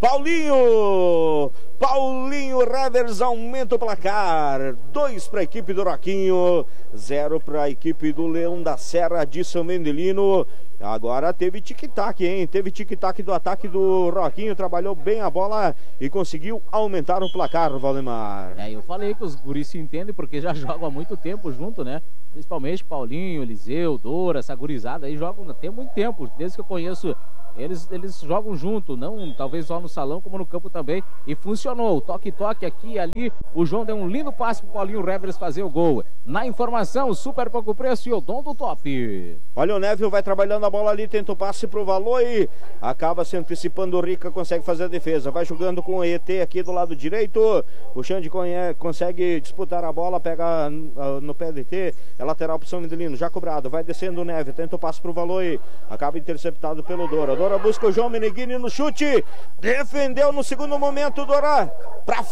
Paulinho Revers aumenta o placar. 2 para a equipe do Roquinho, 0 para a equipe do Leão da Serra de São Vendelino. Agora teve tic-tac, hein? Teve tic-tac do ataque do Roquinho, trabalhou bem a bola e conseguiu aumentar o placar, Valdemar. Eu falei que os guris se entendem porque já jogam há muito tempo junto, né? Principalmente Paulinho, Eliseu, Dora, essa gurizada aí jogam tem muito tempo, desde que eu conheço. Eles jogam junto, não talvez só no salão, como no campo também. E funcionou, toque-toque aqui e ali. O João deu um lindo passe pro Paulinho Revers fazer o gol. Na informação, super pouco preço e o dom do top. Olha, o Neville vai trabalhando a bola ali, tenta o passe pro Valor e acaba se antecipando. O Rica consegue fazer a defesa, vai jogando com o ET aqui do lado direito. O Xande consegue disputar a bola, pega no pé do ET. É lateral pro São Vendelino, já cobrado, vai descendo o Neville, tenta o passe pro Valor e acaba interceptado pelo Dora. Dora busca o João Meneghini no chute, defendeu no segundo momento, Dora, pra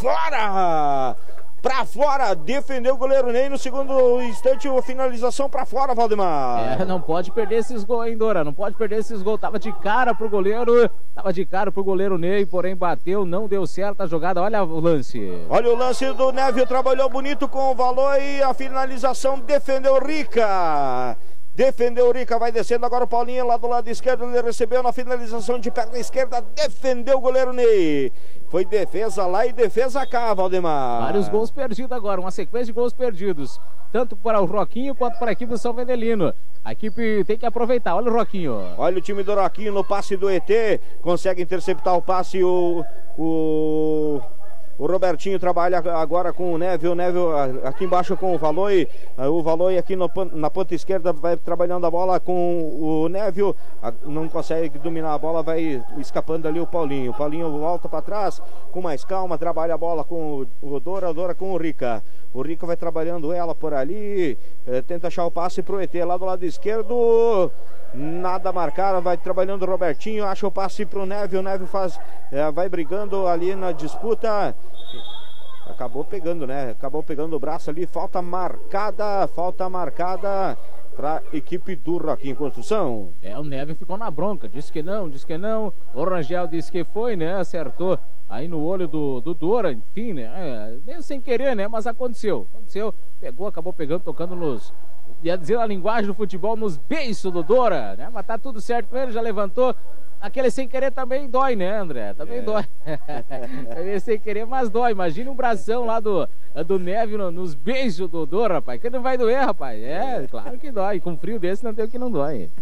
fora, defendeu o goleiro Ney no segundo instante, a finalização pra fora, Valdemar. Não pode perder esses gols, hein, Dora, não pode perder esses gols, tava de cara pro goleiro Ney, porém bateu, não deu certo a jogada, olha o lance. Olha o lance do Neville, trabalhou bonito com o Valor e a finalização defendeu o Rica. Vai descendo agora o Paulinho lá do lado esquerdo, ele recebeu na finalização de perna esquerda, defendeu o goleiro Ney. Foi defesa lá e defesa cá, Valdemar. Vários gols perdidos agora, uma sequência de gols perdidos, tanto para o Roquinho quanto para a equipe do São Vendelino. A equipe tem que aproveitar, olha o Roquinho. Olha o time do Roquinho no passe do ET, consegue interceptar o passe, o Robertinho trabalha agora com o Neville aqui embaixo com o Valoi aqui na ponta esquerda vai trabalhando a bola com o Neville, não consegue dominar a bola, vai escapando ali o Paulinho volta para trás com mais calma, trabalha a bola com o Dora com o Rica vai trabalhando ela por ali, tenta achar o passe pro ET lá do lado esquerdo, nada marcado, vai trabalhando o Robertinho, acha o passe pro Neville, o Neville vai brigando ali na disputa, acabou pegando o braço ali, falta marcada para equipe do Roquinho Construção. O Neville ficou na bronca, disse que não, o Rangel disse que foi, né, acertou aí no olho do Dora, enfim, né, meio sem querer, né, mas aconteceu, pegou, acabou pegando, tocando nos, ia dizer a linguagem do futebol, nos beiços do Dora, né, mas tá tudo certo com ele, já levantou. Aquele sem querer também dói, né, André? Também dói. Sem querer, mas dói. Imagina um bração lá do Neve nos beijos do Dora, rapaz. Que não vai doer, rapaz. Claro que dói. Com frio desse não tem o que não dói.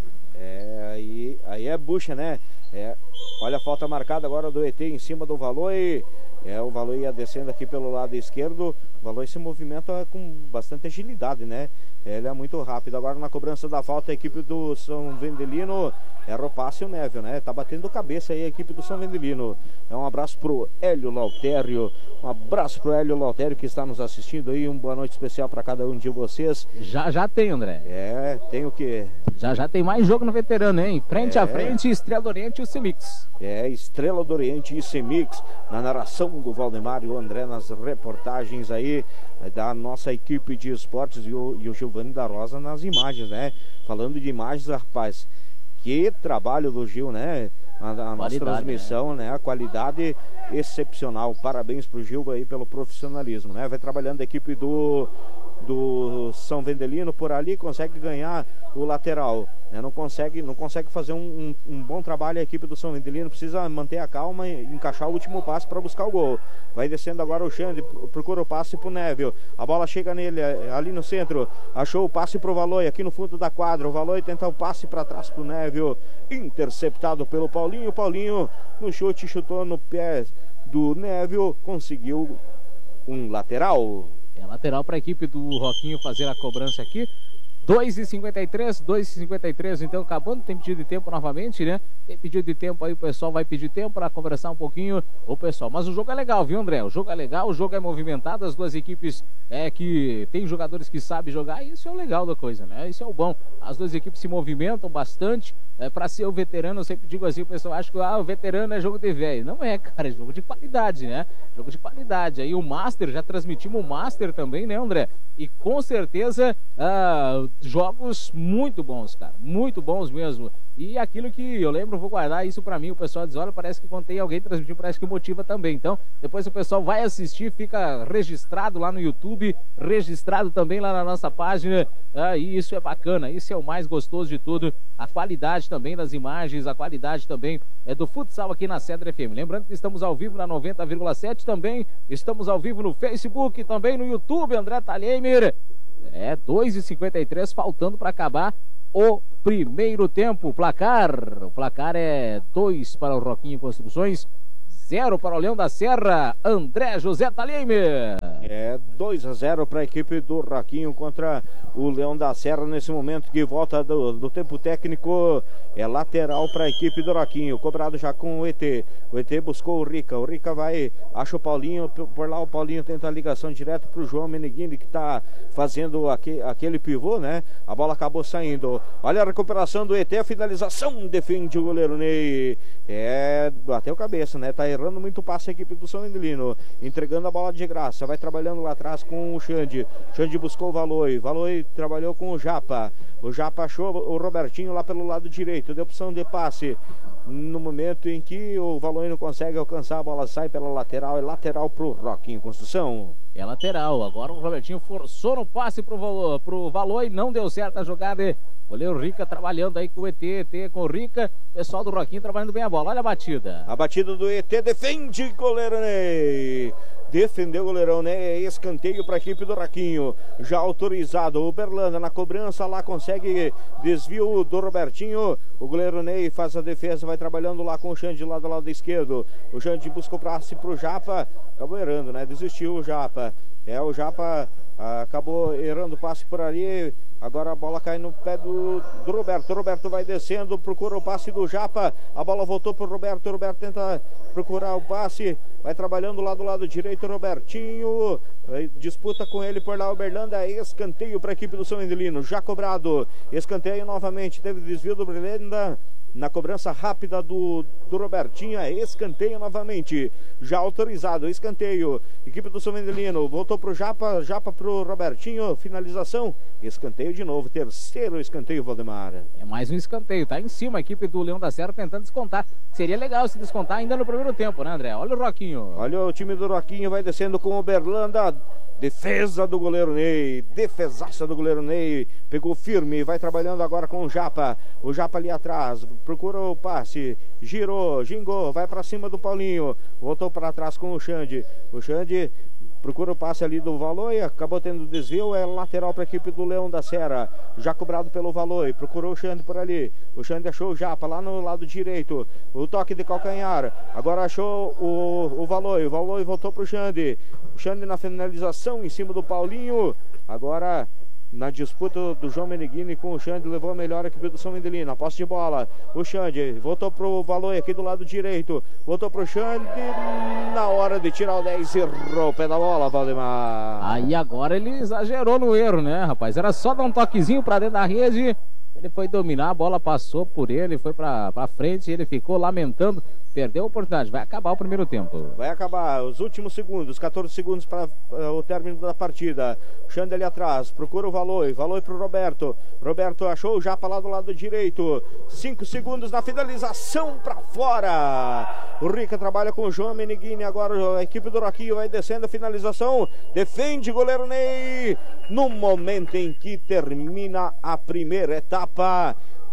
Aí é bucha, né? Olha a falta marcada agora do ET em cima do Valor e o Valor ia descendo aqui pelo lado esquerdo. O Valor se movimenta com bastante agilidade, né? Ele é muito rápido. Agora na cobrança da falta a equipe do São Vendelino erra o passe o Neville, né? Tá batendo cabeça aí a equipe do São Vendelino. Um abraço pro Hélio Lautério. Que está nos assistindo aí. Uma boa noite especial para cada um de vocês. Já tem, André. Tem o quê? Já tem mais jogo no veterano, hein? Frente a frente, Estrela do Oriente e o Cemix. Estrela do Oriente e Cemix. Na narração do Valdemar e o André nas reportagens aí da nossa equipe de esportes e o Giovanni da Rosa nas imagens, né? Falando de imagens, rapaz, que trabalho do Gil, né? A nossa transmissão, né? A qualidade excepcional. Parabéns pro Gil aí pelo profissionalismo, né? Vai trabalhando a equipe do São Vendelino por ali, consegue ganhar o lateral, né? Não consegue fazer um bom trabalho a equipe do São Vendelino, precisa manter a calma e encaixar o último passe para buscar o gol. Vai descendo agora o Xande, procura o passe pro Neville, a bola chega nele ali no centro, achou o passe pro Valoi aqui no fundo da quadra, o Valoi tenta o passe para trás pro Neville, interceptado pelo Paulinho no chute, chutou no pé do Neville, conseguiu um lateral. Lateral para a equipe do Roquinho fazer a cobrança aqui. 2h53, então acabando, tem pedido de tempo novamente, né? Tem pedido de tempo aí, o pessoal vai pedir tempo para conversar um pouquinho, o pessoal. Mas o jogo é legal, viu, André? O jogo é legal, o jogo é movimentado, as duas equipes que tem jogadores que sabem jogar, e isso é o legal da coisa, né? Isso é o bom. As duas equipes se movimentam bastante, para ser o veterano, eu sempre digo assim, o pessoal acha que o veterano é jogo de velho. Não é, cara, é jogo de qualidade, né? Jogo de qualidade. Aí o Master, já transmitimos o Master também, né, André? E com certeza, jogos muito bons, cara, muito bons mesmo. E aquilo que eu lembro, vou guardar isso pra mim, o pessoal diz, olha, parece que contei alguém transmitiu, parece que motiva também. Então, depois o pessoal vai assistir, fica registrado lá no YouTube, registrado também lá na nossa página, e isso é bacana, isso é o mais gostoso de tudo, a qualidade também das imagens, a qualidade também do futsal aqui na Cedro FM. Lembrando que estamos ao vivo na 90,7 também, estamos ao vivo no Facebook, também no YouTube, André Thalheimer. 2h53, faltando para acabar o primeiro tempo. O placar é 2 para o Roquinho Construções, 0 para o Leão da Serra, André José Thalheimer. 2-0 para a equipe do Roquinho contra o Leão da Serra nesse momento que volta do tempo técnico. É lateral para a equipe do Roquinho, cobrado já com o ET. O ET buscou o Rica vai, acha o Paulinho, por lá o Paulinho tenta a ligação direto para o João Meneghini, que está fazendo aquele pivô, né? A bola acabou saindo. Olha a recuperação do ET, a finalização, defende o goleiro Ney. Bateu cabeça, né? Tá errando muito passe a equipe do São Endelino, entregando a bola de graça, vai trabalhando lá atrás com o Xande. Xande buscou o Valoi trabalhou com o Japa achou o Robertinho lá pelo lado direito, deu opção de passe. No momento em que o Valoi não consegue alcançar, a bola sai pela lateral, é lateral pro Roquinho Construção. É lateral, agora o Robertinho forçou no passe pro Valoi, não deu certo a jogada. Goleiro Rica trabalhando aí com o ET com o Rica, pessoal do Roquinho trabalhando bem a bola, olha a batida. A batida do ET, defende goleiro Ney. Defendeu o goleirão, né? Escanteio para a equipe do Roquinho. Já autorizado o Berlanda na cobrança, lá consegue desvio do Robertinho. O goleiro Ney faz a defesa, vai trabalhando lá com o Xande lá do lado esquerdo. O Xande busca o passe pro Japa, acabou errando, né? Desistiu o Japa. O Japa acabou errando o passe por ali. Agora a bola cai no pé do Roberto. O Roberto vai descendo, procura o passe do Japa. A bola voltou pro Roberto. O Roberto tenta procurar o passe. Vai trabalhando lá do lado direito. Robertinho disputa com ele por lá o Berlanda. Escanteio para a equipe do São Endelino. Já cobrado. Escanteio novamente. Teve desvio do Berlanda. Na cobrança rápida do Robertinho, escanteio novamente, já autorizado, escanteio, equipe do São Endelino, voltou pro Japa pro Robertinho, finalização, escanteio de novo, terceiro escanteio, Valdemar. É mais um escanteio, tá em cima a equipe do Leão da Serra tentando descontar, seria legal se descontar ainda no primeiro tempo, né, André? Olha o Roquinho. Olha o time do Roquinho, vai descendo com o Berlanda. Defesa do goleiro Ney, defesaça do goleiro Ney, pegou firme, vai trabalhando agora com o Japa ali atrás, procura o passe, girou, gingou, vai para cima do Paulinho, voltou para trás com o Xande procura o passe ali do Valoi, acabou tendo desvio, é lateral para a equipe do Leão da Serra, já cobrado pelo Valoi, procurou o Xande por ali, o Xande achou o Japa lá no lado direito, o toque de calcanhar, agora achou o Valoi voltou pro Xande, o Xande na finalização em cima do Paulinho, agora na disputa do João Meneghini com o Xande, levou a melhor equipe do São Endelino, a posse de bola, o Xande voltou pro Valoi aqui do lado direito, voltou pro Xande, na hora de tirar o 10, errou o pé da bola, Valdemar. Aí agora ele exagerou no erro, né, rapaz, era só dar um toquezinho pra dentro da rede, ele foi dominar, a bola passou por ele, foi pra frente, ele ficou lamentando, perdeu a oportunidade, vai acabar o primeiro tempo. Vai acabar os últimos segundos, 14 segundos para o término da partida. Xande ali atrás, procura o Valoi pro Roberto achou o Japa lá do lado direito, 5 segundos na finalização para fora. O Rica trabalha com o João Meneghini, agora a equipe do Roquinho vai descendo, a finalização, defende goleiro Ney, no momento em que termina a primeira etapa.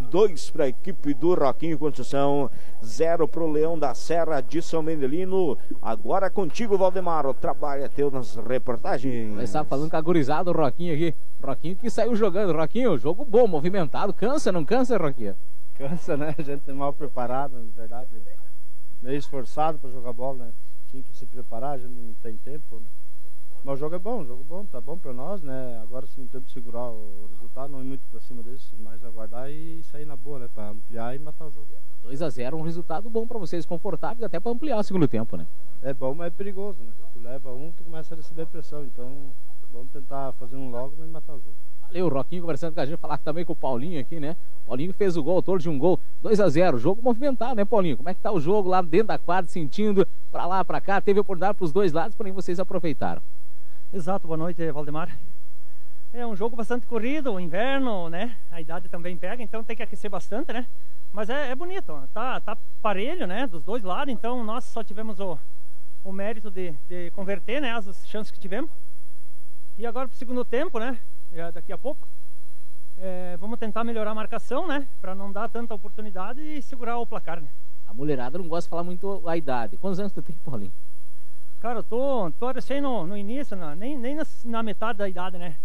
2 para a equipe do Roquinho Construção, 0 para o Leão da Serra de São Mendelino. Agora contigo, Valdemar, o trabalho é teu nas reportagens. Começar falando com a gurizada, o Roquinho aqui. Roquinho que saiu jogando. Roquinho, jogo bom, movimentado. Cansa, não cansa, Roquinho? Cansa, né? A gente é mal preparado, na verdade. Meio esforçado para jogar bola, né? Tinha que se preparar, a gente não tem tempo, né? Mas o jogo é bom, tá bom pra nós, né? Agora sim, temos que segurar o resultado, não ir muito pra cima disso, mas aguardar e sair na boa, né? Pra ampliar e matar o jogo. 2-0, um resultado bom pra vocês, confortável, até pra ampliar o segundo tempo, né? É bom, mas é perigoso, né? Tu leva um, tu começa a receber pressão, então vamos tentar fazer um logo e matar o jogo. Valeu, o Roquinho conversando com a gente, falar também com o Paulinho aqui, né? Paulinho fez o gol, autor de um gol, 2-0, jogo movimentado, né, Paulinho? Como é que tá o jogo lá dentro da quadra, sentindo pra lá, pra cá? Teve oportunidade pros dois lados, porém vocês aproveitaram. Exato, boa noite, Valdemar. É um jogo bastante corrido, o inverno, né? A idade também pega, então tem que aquecer bastante, né? Mas é bonito, ó. Tá parelho, né? Dos dois lados, então nós só tivemos o mérito de converter, né? As chances que tivemos. E agora pro segundo tempo, né? Daqui a pouco, vamos tentar melhorar a marcação, né? Para não dar tanta oportunidade e segurar o placar, né? A mulherada não gosta de falar muito a idade. Quantos anos tu tem, Paulinho? Cara, eu tô recém no início, nem na metade da idade, né?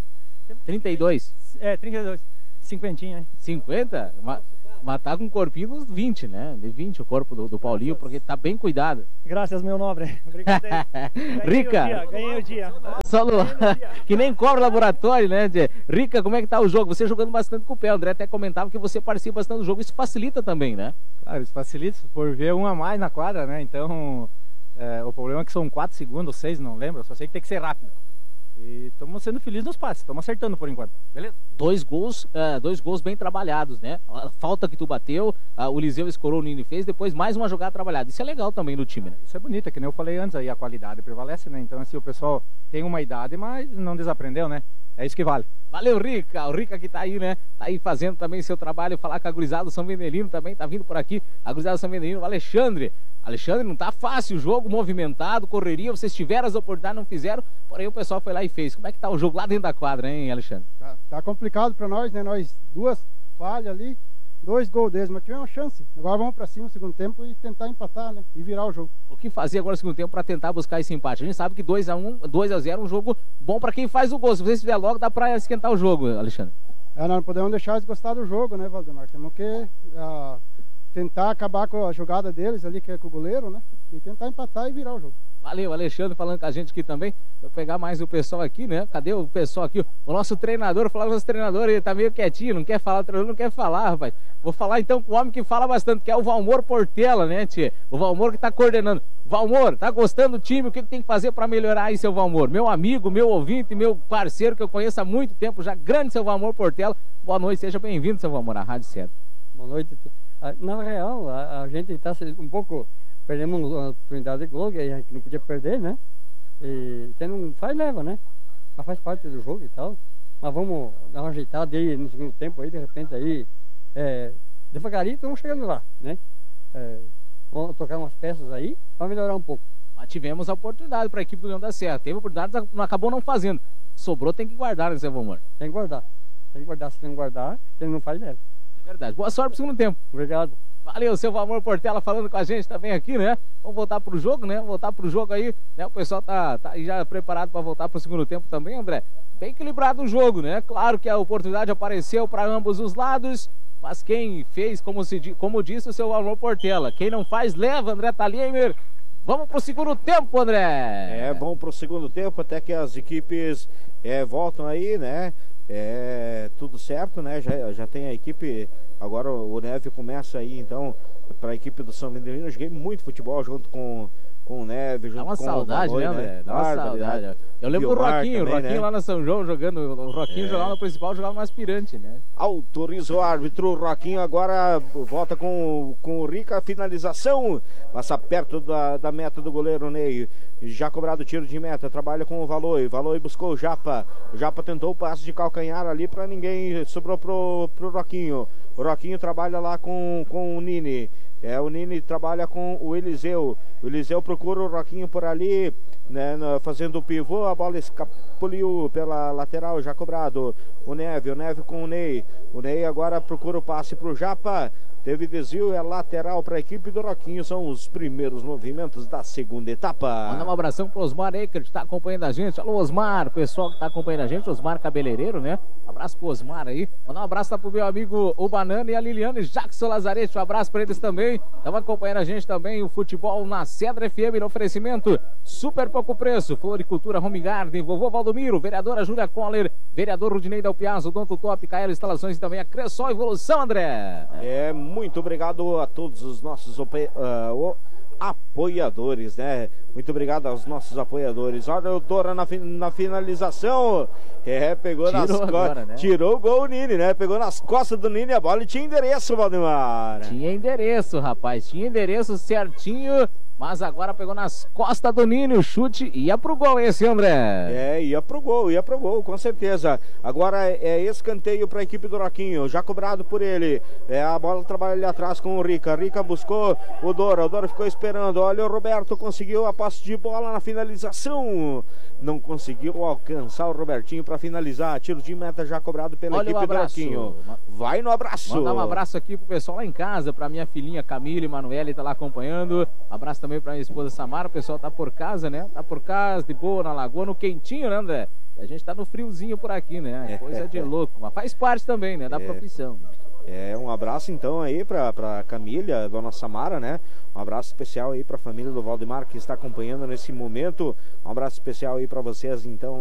32? 32. Cinquentinha, hein? 50? Mas tá com um corpinho dos 20, né? De 20 o corpo do Paulinho, porque tá bem cuidado. Graças, meu nobre. Obrigado. Rica! Ganhei o dia. Só no... que nem cobra laboratório, né, Tchê? Rica, como é que tá o jogo? Você jogando bastante com o pé. O André até comentava que você participa bastante do jogo. Isso facilita também, né? Claro, isso facilita por ver um a mais na quadra, né? Então, o problema é que são 4 segundos, 6, não lembro. Só sei que tem que ser rápido. E estamos sendo felizes nos passes, estamos acertando por enquanto, beleza? 2 gols bem trabalhados, né? A falta que tu bateu, o Liseu escorou, o Nini fez, depois mais uma jogada trabalhada. Isso é legal também no time, né? Isso é bonito, é que nem eu falei antes aí, a qualidade prevalece, né? Então assim, o pessoal tem uma idade, mas não desaprendeu, né? É isso que vale. Valeu, Rica! O Rica que tá aí, né? Tá aí fazendo também seu trabalho, falar com a gurizada do São Vendelino também, tá vindo por aqui. A gurizada do São Vendelino, o Alexandre, não tá fácil o jogo, movimentado, correria, vocês tiveram as oportunidades, não fizeram, porém o pessoal foi lá e fez. Como é que tá o jogo lá dentro da quadra, hein, Alexandre? Tá complicado pra nós, né? Nós 2 falhas ali, 2 gols deles, mas tivemos chance. Agora vamos pra cima no segundo tempo e tentar empatar, né? E virar o jogo. O que fazer agora no segundo tempo pra tentar buscar esse empate? A gente sabe que 2-0 é um jogo bom pra quem faz o gol. Se vocês fizer logo, dá pra esquentar o jogo, Alexandre. Nós não podemos deixar eles gostar do jogo, né, Valdemar? Temos que tentar acabar com a jogada deles ali, que é com o goleiro, né? E tentar empatar e virar o jogo. Valeu, Alexandre falando com a gente aqui também. Vou pegar mais o pessoal aqui, né? Cadê o pessoal aqui? O nosso treinador, falar com o nosso treinador, ele tá meio quietinho, não quer falar, o treinador não quer falar, rapaz. Vou falar então com o homem que fala bastante, que é o Valmor Portela, né, tchê? O Valmor que tá coordenando. Valmor, tá gostando do time? O que tem que fazer para melhorar aí, seu Valmor? Meu amigo, meu ouvinte, meu parceiro que eu conheço há muito tempo, já grande, seu Valmor Portela. Boa noite, seja bem-vindo, seu Valmor, à Rádio Cedo. Boa noite. Na real, a gente está um pouco... Perdemos uma oportunidade de gol que a gente não podia perder, né? E quem não faz, leva, né? Mas faz parte do jogo e tal. Mas vamos dar uma ajeitada aí no segundo tempo aí, de repente aí... devagarinho estamos chegando lá, né? Vamos tocar umas peças aí para melhorar um pouco. Mas tivemos a oportunidade para a equipe do Leão da Serra. Teve oportunidade, acabou não fazendo. Sobrou, tem que guardar, né, seu Valmor? Tem que guardar. Tem que guardar. Se não guardar, quem não faz, leva. É verdade. Boa sorte pro segundo tempo. Obrigado. Valeu, seu Valmor Portela falando com a gente também aqui, né? Vamos voltar pro jogo, né? Voltar pro jogo aí, né? O pessoal tá aí já preparado para voltar pro segundo tempo também, André. Bem equilibrado o jogo, né? Claro que a oportunidade apareceu para ambos os lados, mas quem fez, como disse o seu Valmor Portela, quem não faz, leva, André Thalheimer. Vamos pro segundo tempo, André. Vamos pro segundo tempo, até que as equipes voltam aí, né? Tudo certo, né? Já tem a equipe. Agora o Neve começa aí, então, para a equipe do São Vendelino. Eu joguei muito futebol junto com o Neve, junto com o Dá uma saudade, né, André? Dá uma saudade. Eu lembro do Roquinho, também, Roquinho, né? Lá na São João jogando. O Roquinho jogava no principal, jogava no aspirante, né? Autoriza o árbitro. O Roquinho agora volta com o Rica. A finalização passa perto da meta do goleiro Ney. Já cobrado o tiro de meta. Trabalha com o Valoi. Valoi buscou o Japa. O Japa tentou o passe de calcanhar ali para ninguém. Sobrou pro Roquinho. O Roquinho trabalha lá com o Nini. O Nini trabalha com o Eliseu. O Eliseu procura o Roquinho por ali, né, fazendo o pivô. A bola escapuliu pela lateral, já cobrado. O Neve com o Ney. O Ney agora procura o passe pro Japa. Teve desvio, é lateral para a equipe do Roquinho. São os primeiros movimentos da segunda etapa. Manda um abração pro Osmar aí, que está acompanhando a gente. Alô, Osmar, pessoal que está acompanhando a gente. Osmar Cabeleireiro, né? Um abraço pro Osmar aí. Mandar um abraço lá pro meu amigo o Banana e a Liliane Jackson Lazarete. Um abraço para eles também. Estão acompanhando a gente também. O futebol na Cedra FM no oferecimento. Super pouco preço. Floricultura Home Garden. Vovô Valdomiro. Vereadora Júlia Coller. Vereador Rudinei Del Piazzo. Donto Top. Caelo Instalações e também a Cressol Evolução, André. Muito obrigado a todos os nossos apoiadores, né? Muito obrigado aos nossos apoiadores. Olha o Dora na finalização. Pegou tirou nas costas, né? Tirou o gol o Nini, né? Pegou nas costas do Nini a bola e tinha endereço, Valdemar. Tinha endereço, rapaz. Tinha endereço certinho. mas agora pegou nas costas do Nini o chute e ia pro gol esse, André. Ia pro gol, com certeza. Agora é escanteio para a equipe do Roquinho, já cobrado por ele. A bola trabalha ali atrás com o Rica. Rica buscou o Dora ficou esperando. Olha, o Roberto conseguiu a passe de bola na finalização. Não conseguiu alcançar o Robertinho para finalizar. Tiro de meta já cobrado pela equipe do Roquinho. Vai no abraço. Mandar um abraço aqui pro pessoal lá em casa, pra minha filhinha Camila e Manuele, tá lá acompanhando. Abraço também pra minha esposa Samara. O pessoal tá por casa, né? Tá por casa, de boa, na lagoa, no quentinho, né, André? A gente tá no friozinho por aqui, né? Coisa de louco. Mas faz parte também, né? Da profissão. Um abraço então aí pra Camila, dona Samara, né? Um abraço especial aí pra família do Valdemar que está acompanhando nesse momento. Um abraço especial aí pra vocês então.